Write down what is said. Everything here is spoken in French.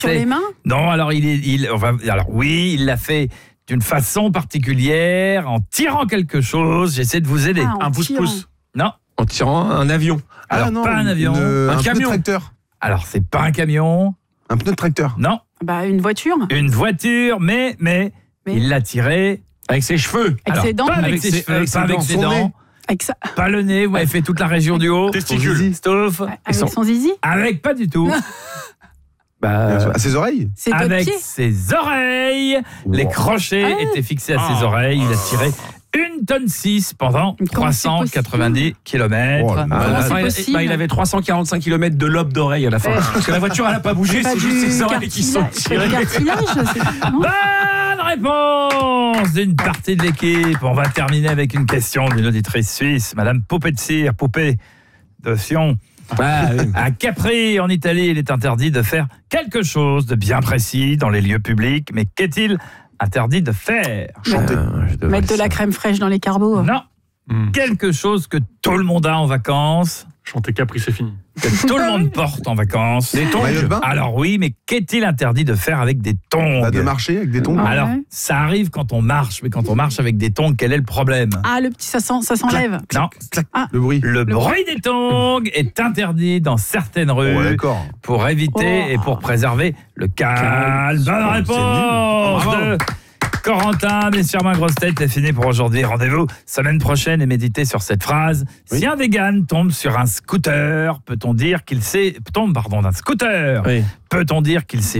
Sur les mains ? Non, alors oui, il l'a fait d'une façon particulière, en tirant quelque chose. J'essaie de vous aider. Ah, en Un tirant. pouce-pouce. Non. En tirant un avion. Alors, pas un avion. Un pneu camion. de tracteur. Alors, c'est pas un camion. Un pneu de tracteur. Non. Bah, une voiture. Une voiture, mais il l'a tiré. Avec ses cheveux. Avec ses dents. Pas avec Avec ses ses- cheveux, avec pas ses avec dents. ses Son dents. nez. Avec, ça, Pas le nez, vous avez fait toute la région du haut. Testicules. Stouff. avec son zizi. Avec pas du tout. À ses oreilles. Ses deux Avec pieds. ses oreilles. Les crochets étaient fixés à ses oreilles. Il a tiré 1,6 tonne pendant Mais comment c'est 390 km. Oh là là. Comment c'est il- possible il avait 345 km de lobe d'oreille à la fin. Parce que la voiture, elle n'a pas bougé, Pas c'est juste du ses oreilles qui sont cartilage, tirées. c'est du cartilage, non Bonne réponse d'une partie de l'équipe. On va terminer avec une question d'une auditrice suisse, Madame Poupée de Cire, Poupée de Sion. Ah, oui. À Capri, en Italie, il est interdit de faire quelque chose de bien précis dans les lieux publics. Mais qu'est-il interdit de faire? Chanter. Mettre de la crème fraîche dans les carbots. Non. Quelque chose que tout le monde a en vacances, Chanter Capri, c'est fini. que tout le monde porte en vacances. Les tongs. Maillot de bain. Alors oui, mais qu'est-il interdit de faire avec des tongs? De marcher avec des tongs. Ah. Alors, Ouais. ça arrive quand on marche, mais quand on marche avec des tongs, quel est le problème? Ah, le petit, ça s'enlève. Non, Le bruit. le bruit des tongs est interdit dans certaines rues Ouais, d'accord. pour éviter Oh. et pour préserver le calme. Bonne réponse de Corentin, mais sûrement grosse tête, c'est fini pour aujourd'hui. Rendez-vous semaine prochaine et méditez sur cette phrase. Si un vegan tombe sur un scooter, peut-on dire qu'il s'est... tombe, pardon, d'un scooter, Oui. peut-on dire qu'il s'est